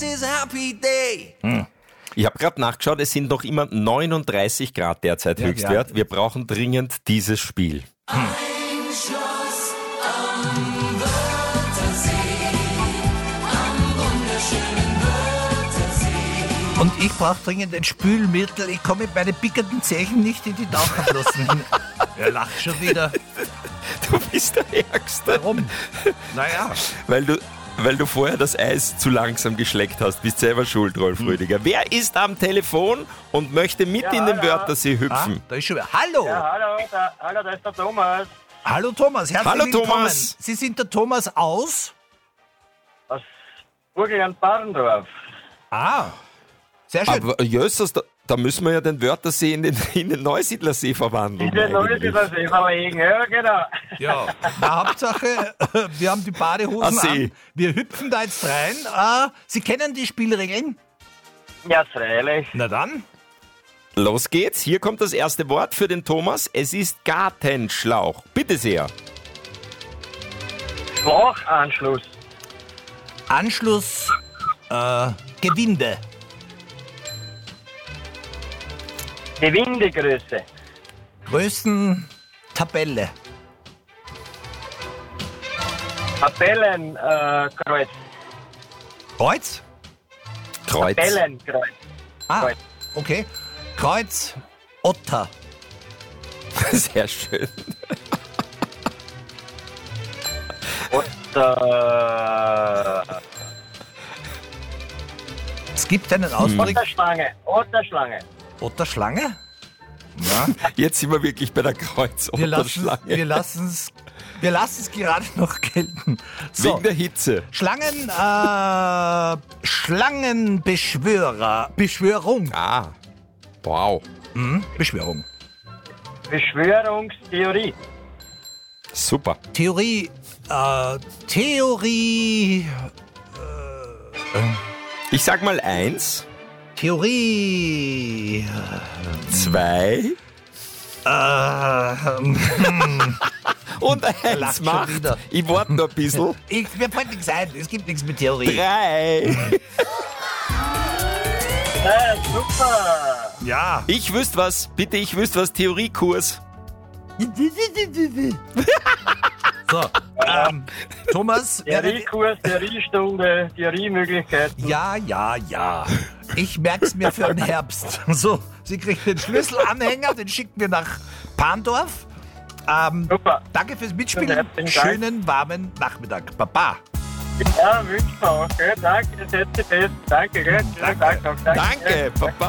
is a happy day. Ich habe gerade nachgeschaut, es sind noch immer 39 Grad derzeit Höchstwert. Wir brauchen dringend dieses Spiel. Ein Schloss am Wörthersee, am wunderschönen Wörthersee. Und ich brauche dringend ein Spülmittel. Ich komme mit meinen pickernden Zehen nicht in die Taucherflossen hin. Er lacht schon wieder. Du bist der Ärgste. Warum? Naja. Weil du vorher das Eis zu langsam geschleckt hast. Bist selber schuld, Rolf Rüdiger. Wer ist am Telefon und möchte mit in den Wörthersee hüpfen? Da ist schon wieder. Hallo! Ja, hallo, da ist der Thomas Hallo Thomas, herzlich Hallo, willkommen. Thomas. Sie sind der Thomas aus? aus Burgel und Barendorf. Ah, sehr schön. Aber Jösses, da müssen wir ja den Wörthersee in den Neusiedlersee verwandeln. In den Neusiedlersee verlegen, ja, genau. Ja, na, Hauptsache, wir haben die Badehosen See. an. Wir hüpfen da jetzt rein. Sie kennen die Spielregeln? Ja, freilich. Na dann. Los geht's. Hier kommt das erste Wort für den Thomas. Es ist Gartenschlauch. Bitte sehr. Schlauchanschluss. Anschluss, Gewinde. Gewindegröße. Größen, Tabelle. Tabellenkreuz. Kreuz? Kreuz. Tabellenkreuz. Ah, Kreuz. okay. Kreuz, Otter. Sehr schön. Es gibt einen Ausdruck. Otterschlange. Otterschlange? Ja. Jetzt sind wir wirklich bei der Wir Kreuz-Otterschlange. lassen es gerade noch gelten. So, Wegen der Hitze. Schlangenbeschwörung. Ah, wow. Beschwörung. Beschwörungstheorie. Super. Theorie. Ich sag mal 1, Theorie. 2 und 1 lacht schon macht. wieder. Ich warte noch ein bisschen. Mir fällt nichts ein. Es gibt nichts mit Theorie. 3. Ja, super. Ja. Ich wüsste was. Bitte, ich wüsste was. Theoriekurs. So, Thomas. Theoriekurs, Theoriestunde, Theoriemöglichkeiten. Ja. Ich merk's mir für den Herbst. So, Sie kriegen den Schlüsselanhänger, den schicken wir nach Pandorf. Super. Danke fürs Mitspielen. Herzlichen Dank. Schönen, warmen Nachmittag. Baba. Ja, wünsche ich auch. Gell? Danke, das hätte best. Danke, gell? Schönen Tag noch. Danke, Papa.